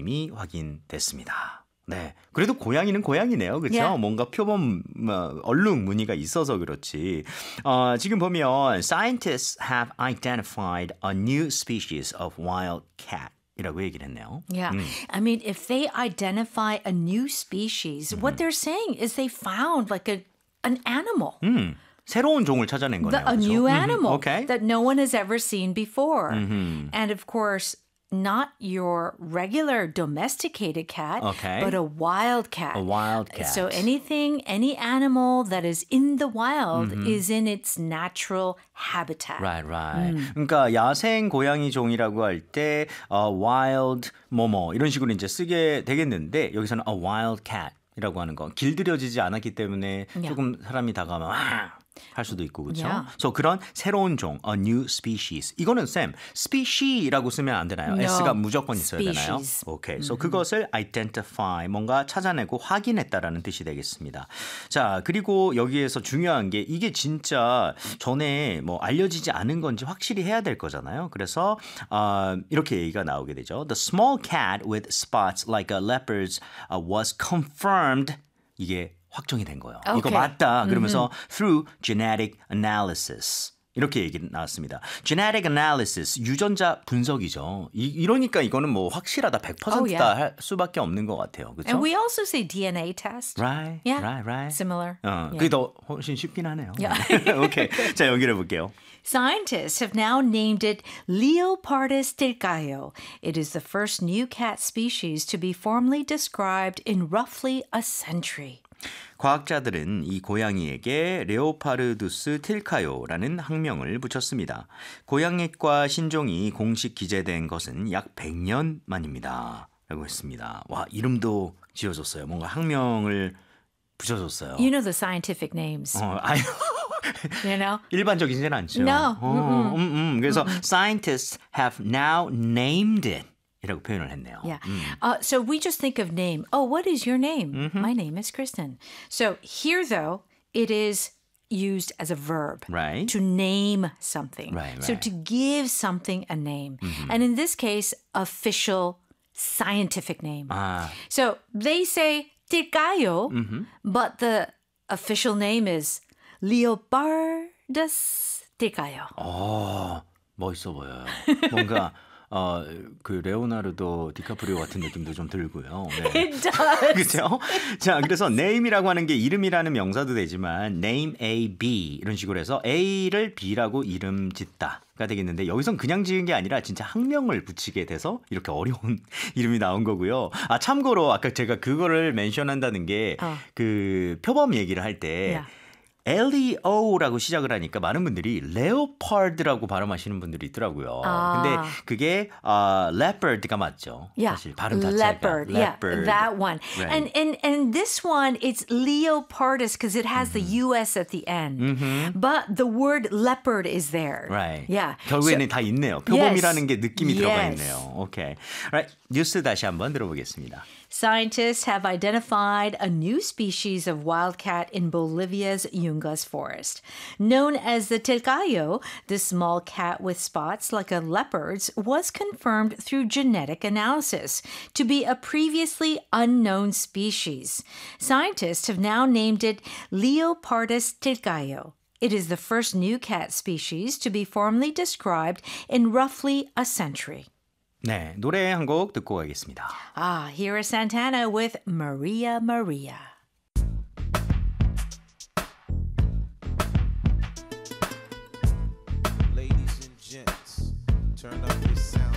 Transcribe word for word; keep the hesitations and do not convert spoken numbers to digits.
내임이 확인됐습니다. 네, 그래도 고양이는 고양이네요, 그렇죠? Yeah. 뭔가 표범 뭐, 얼룩 무늬가 있어서 그렇지. 어, 지금 보면 scientists have identified a new species of wild cat. 이라고 얘기를 했네요. Yeah. 음. I mean, if they identify a new species, Mm-hmm. what they're saying is they found like a an animal. 음, 새로운 종을 찾아낸 거네요. The, a 그렇죠? new 음흠, animal okay. that no one has ever seen before. Mm-hmm. And of course, not your regular domesticated cat, Okay. but a wild cat. A wild cat. So anything, any animal that is in the wild Mm-hmm. is in its natural habitat. Right, right. 그러니까 야생 고양이 종이라고 할 때 uh, wild 뭐뭐 이런 식으로 이제 쓰게 되겠는데 여기서는 a wild cat이라고 하는 거 길들여지지 않았기 때문에 Yeah. 조금 사람이 다가가면 와! 할 수도 있고 그렇죠. Yeah. 그래서 그런 새로운 종, a new species. 이거는 쌤, species라고 쓰면 안 되나요? No. S가 무조건 있어야 되나요? Species. 오케이. 그래서 그것을 identify, 뭔가 찾아내고 확인했다라는 뜻이 되겠습니다. 자, 그리고 여기에서 중요한 게 이게 진짜 전에 뭐 알려지지 않은 건지 확실히 해야 될 거잖아요. 그래서 어, 이렇게 얘기가 나오게 되죠. The small cat with spots like a leopard's uh, was confirmed. 이게 확정이 된 거예요. Okay. 이거 맞다. 그러면서 through genetic analysis. 이렇게 얘기 나왔습니다. Genetic analysis, 유전자 분석이죠. 이, 이러니까 이거는 뭐 확실하다, 백 퍼센트다 Oh, yeah. 할 수밖에 없는 것 같아요. 그렇죠? And we also say D N A test. Right, Yeah. right, right. Similar. 어, Yeah. 그게 더 훨씬 쉽긴 하네요. Yeah. 오케이, 자 연결해 볼게요. Scientists have now named it Leopardus tircaio. It is the first new cat species to be formally described in roughly a century. 과학자들은 이 고양이에게 레오파르두스 틸카요라는 학명을 붙였습니다. 고양이과 신종이 공식 기재된 것은 약 백 년 만입니다. 라고 했습니다. 와, 이름도 지어줬어요. 뭔가 학명을 붙여줬어요. You know the scientific names, 어, 아유, you know? 일반적이진 않죠. No. 어, 음, 음. 그래서 scientists have now named it. 이라고 표현을 했네요. Yeah. Uh, so we just think of name. Oh, what is your name? My name is Kristen. So here, though, it is used as a verb Right. to name something. Right, So right. to give something a name. And in this case, official scientific name. 아, So they say tircayo, but the official name is Leopardus tircayo. 어, 멋있어 보여요. 뭔가 어, 그 레오나르도 디카프리오 같은 느낌도 좀 들고요. 네. It does. 그렇죠? 자, 그래서 name이라고 하는 게 이름이라는 명사도 되지만 name A, B 이런 식으로 해서 A를 B라고 이름 짓다가 되겠는데 여기선 그냥 지은 게 아니라 진짜 학명을 붙이게 돼서 이렇게 어려운 이름이 나온 거고요. 아, 참고로 아까 제가 그거를 멘션한다는 게 그 어. 표범 얘기를 할 때 Yeah. L-E-O라고 시작을 하니까 많은 분들이 leopard라고 발음하시는 분들이 있더라고요. 아. 근데 그게 어, leopard가 맞죠. Yeah, 사실 발음 자체가 leopard. leopard. Yeah, that one. Right. And and and this one, it's Leopardus because it has the U S at the end. But the word leopard is there. Right. Yeah. 결국에는 So- 다 있네요. 표범이라는 Yes. 게 느낌이 들어가 Yes. 있네요. 오케이. Right. 뉴스 다시 한번 들어보겠습니다. Scientists have identified a new species of wildcat in Bolivia's Yungas forest. Known as the tircayo, this small cat with spots like a leopard's was confirmed through genetic analysis to be a previously unknown species. Scientists have now named it Leopardus tircayo. It is the first new cat species to be formally described in roughly a century. 네, 노래 한 곡 듣고 가겠습니다. Ah, here is Santana with Maria Maria. Ladies and gents, turn up your sound.